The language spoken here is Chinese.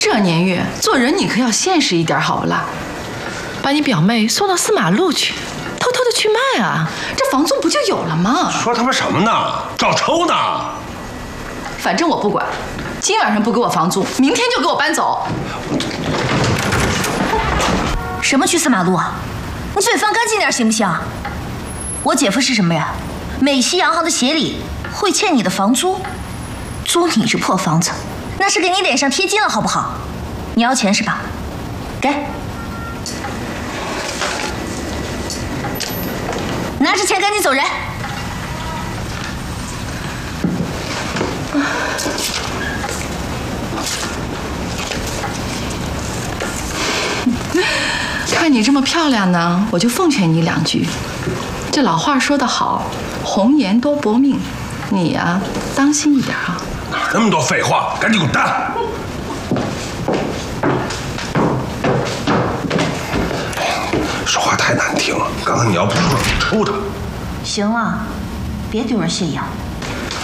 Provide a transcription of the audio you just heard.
这年月做人你可要现实一点好不啦？ 把你表妹送到四马路去，偷偷的去卖啊！ 这房租不就有了吗？ 说他妈什么呢？照抽呢？ 反正我不管，今晚上不给我房租，明天就给我搬走。 什么去四马路啊？你嘴放干净点行不行？我姐夫是什么人？美西洋行的协理，会欠你的房租，租你这破房子，那是给你脸上贴金了，好不好？你要钱是吧？给，拿着钱赶紧走人。 看你这么漂亮呢，我就奉劝你2句。这老话说得好，红颜多薄命，你呀，当心一点啊！ 哪那么多废话，赶紧滚蛋！说话太难听了，刚才你要不说，抽他。 行了，别丢人现眼。